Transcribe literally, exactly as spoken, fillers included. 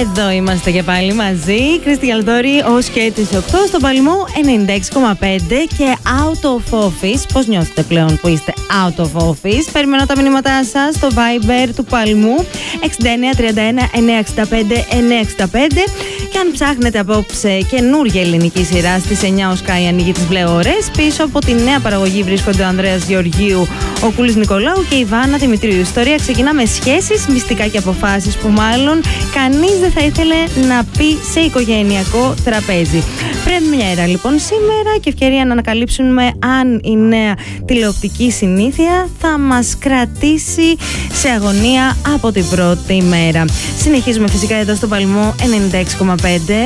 Εδώ είμαστε και πάλι μαζί. Κρίστη Γιαλδόρη ως και τις οκτώ στον Παλμό ενενήντα έξι κόμμα πέντε και out of office. Πώς νιώθετε πλέον που είστε out of office? Περιμένω τα μηνύματά σας στο Viber του Παλμού εξήντα εννέα τριάντα ένα εννιακόσια εξήντα πέντε εννιακόσια εξήντα πέντε. Και αν ψάχνετε απόψε καινούργια ελληνική σειρά στις εννιά ο Sky ανοίγει τις μπλε ώρες. Πίσω από τη νέα παραγωγή βρίσκονται ο Ανδρέας Γεωργίου, ο Κούλης Νικολάου και η Βάνα Δημητρίου. Η ιστορία ξεκινά με σχέσεις, μυστικά και αποφάσεις που μάλλον κανείς δεν θα ήθελε να πει σε οικογενειακό τραπέζι. Πρεμιέρα λοιπόν σήμερα και ευκαιρία να ανακαλύψουμε αν η νέα τηλεοπτική συνήθεια θα μας κρατήσει σε αγωνία από την πρώτη μέρα. Συνεχίζουμε φυσικά εδώ στο Παλμό ενενήντα έξι κόμμα πέντε.